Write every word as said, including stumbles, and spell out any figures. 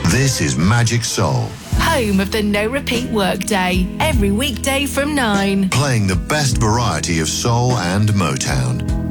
This is Magic Soul, home of the No Repeat Workday, every weekday from nine. playing the best variety of soul and Motown.